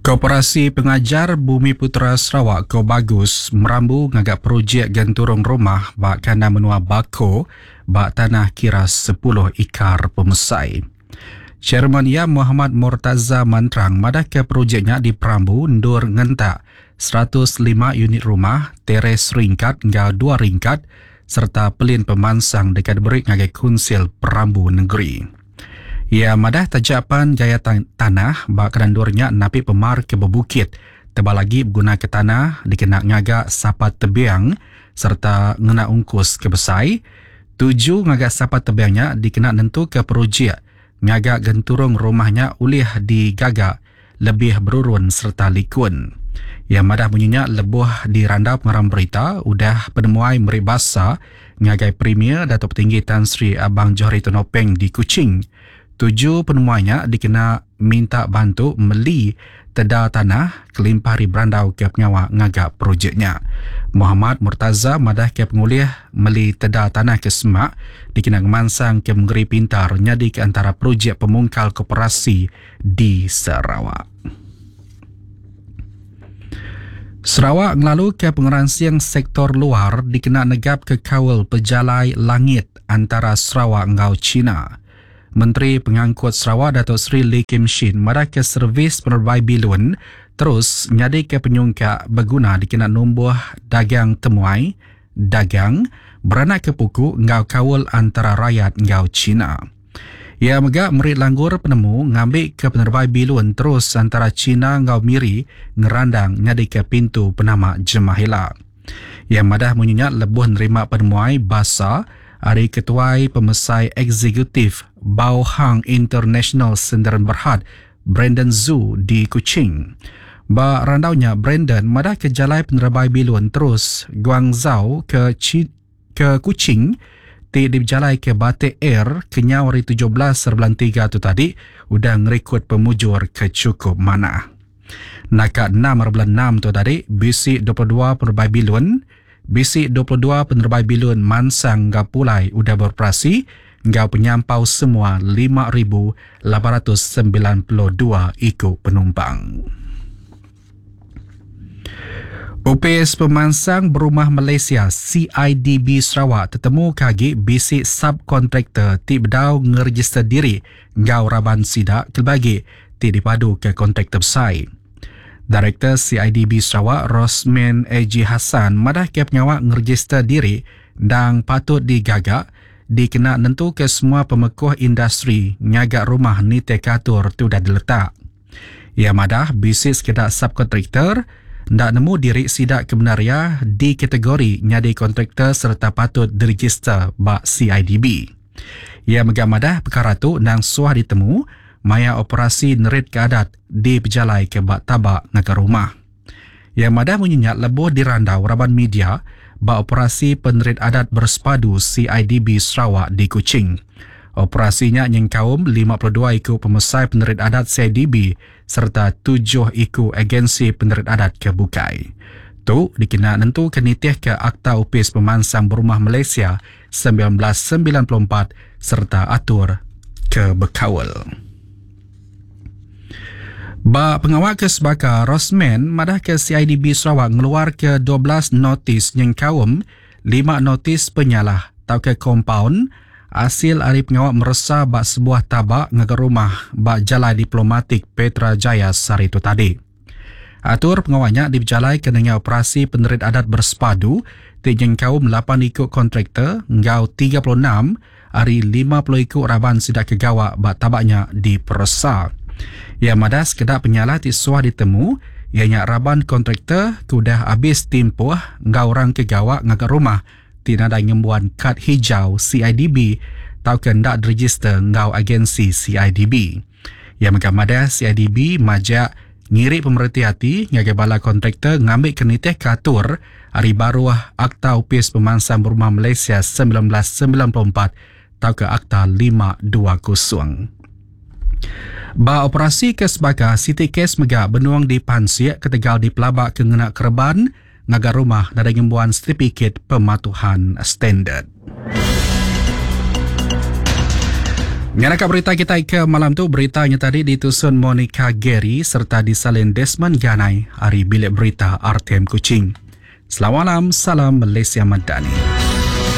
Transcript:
Koperasi Pengajar Bumi Putera Sarawak Ko Bagus merambu ngagak projek ganturung rumah bak kana menua bako bak tanah kira 10 ikar pemesai. Chairman Ya Muhammad Murtaza Mantrang madah ke projeknya di Perambu ndur ngentak 105 unit rumah, teres ringkat hingga 2 ringkat serta pelin pemansang dekat berik ngagai Kunsil Perambu Negeri. Ia madah tajapan gaya tanah bak kerandurnya napi pemar ke bebukit tebal lagi berguna ke tanah dikena ngagak sapat tebiang serta ngena ungkus ke besai. 7 ngagak sapat tebiangnya dikena nentu ke projek ngagak genturung rumahnya ulih digagak lebih berurun serta likun. Ia madah bunyinya lebuh di randau pengarang berita udah penemuai meribasa ngagai Premier Datuk Petinggi Tan Sri Abang Johari Tonopeng di Kuching. 7 penemuannya dikena minta bantu meli teda tanah kelimpah ri berandau ke penyawa ngagak projeknya. Muhammad Murtaza madah ke pengulih meli teda tanah ke semak dikena ngemansang ke Negeri Pintar nyadi ke antara projek pemungkal koperasi di Sarawak. Sarawak ngelalu ke pengeransiang sektor luar dikena negap ke kawal pejalai langit antara Sarawak ngau China. Menteri Pengangkut Sarawak Datuk Seri Lee Kim Shin madah ke servis penerbai bilun terus nyadi ke penyungkak berguna dikena numbuh dagang temuai, dagang, beranak ke puku ngau kawal antara rakyat ngau China. Ia megak merit langgur penemu ngambil ke penerbai bilun terus antara China ngau Miri ngerandang nyadi ke pintu penama Jemahila. Ia madah menyenyak lebuh nerima penemuai basa Hari Ketuai Pemesai Eksekutif Bao Hang International Senderan Berhad Brandon Zhu di Kuching. Ba randaunya Brandon madah ke jalai penerbai bilun terus Guangzhou ke Kuching ti dijalai ke Batik Air kenyau hari 17 bulan 3 tu tadi udah ngerikut pemujur ke cukup mana. Nakat 6 bulan 6 tu tadi bisik 22 penerbai bilun Bisik 22 penerbai bilun mansang gapulai udah beroperasi ngau penyampau semua 5,892 ikut penumpang. UPS Pemansang Berumah Malaysia CIDB Sarawak tetemu kagi bisik subkontraktor ti bedau ngeregister diri ngau raban sidak kelbagi ti dipadu ke kontraktor besar. Direktur CIDB Sarawak Rosman Eji Hassan madah ke penyawa ngeregister diri dan patut digagak dikena nentu ke semua pemekuh industri nyagak rumah ni tekatur tu dah diletak. Ia madah bisik sekedar subkontraktor ndak nemu diri sidak kebenaria di kategori nyadi kontraktor serta patut diregister bak CIDB. Ia megak madah perkara tu nang suah ditemu maya operasi nerit keadat di pejalai ke bak tabak negara rumah. Yang madah menyenyak lebuh di randau raban media bak operasi penerit adat bersepadu CIDB Sarawak di Kuching. Operasinya nyengkaum 52 ikut pemesai penerit adat CIDB serta 7 ikut agensi penerit adat ke Bukai. Tu dikena nentu kenitih ke Akta UPS Pemansang Berumah Malaysia 1994 serta atur ke Bekawal. Ba pengawal ke sebaka Rosman madah ke CIDB Sarawak ngeluar ke 12 notis yang kaum 5 notis penyalah tau ke kompaun hasil hari pengawal meresa bak sebuah tabak ngagar rumah bak jalai diplomatik Petra Jaya sari itu tadi. Atur pengawalnya diberjalai kenanya operasi penerit adat bersepadu yang kaum 8 ikut kontraktor ngau 36 hari 50 ikut raban sidak kegawak bak tabaknya diperesa. Yang madas kedak penyalah tisuah ditemu ianya raban kontraktor kudah habis timpuh ngau orang kegawak ngagar rumah tinada ngembuan kad hijau CIDB tau kendak register ngau agensi CIDB. Yang megam madas CIDB majak ngirik pemerhati hati ngagai bala kontraktor ngambil kenitih katur hari baru Akta UPS Pemansang Berumah Malaysia 1994 tau ke Akta 520. Ba operasi kes baga City Kes Mega benuang di Pansiak ketegal di pelabak kengenak kerban ngagar rumah dan ngembuan sertifikat pematuhan standard. Nganakak berita kita ke malam tu, beritanya tadi ditusun Monica Gary serta disalin Desmond Yanai, hari bilik berita RTM Kuching. Selamat malam, salam Malaysia Madani.